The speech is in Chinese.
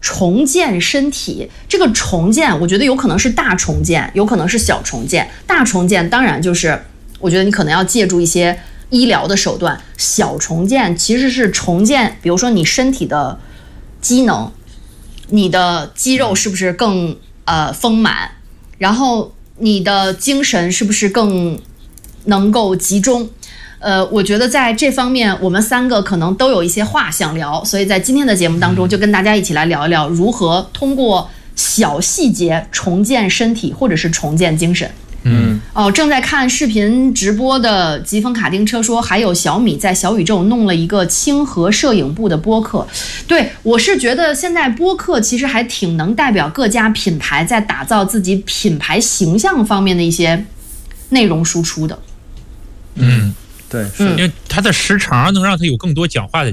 重建身体。这个重建，我觉得有可能是大重建，有可能是小重建。大重建当然就是我觉得你可能要借助一些医疗的手段，小重建其实是重建，比如说你身体的机能，你的肌肉是不是更丰满，然后你的精神是不是更能够集中。我觉得在这方面我们3个可能都有一些话想聊，所以在今天的节目当中就跟大家一起来聊一聊如何通过小细节重建身体或者是重建精神。正在看视频直播的疾风卡丁车说，还有小米在小宇宙弄了一个清河摄影部的播客。对，我是觉得现在播客其实还挺能代表各家品牌在打造自己品牌形象方面的一些内容输出的。 对，因为它的时长能让它有更多讲话的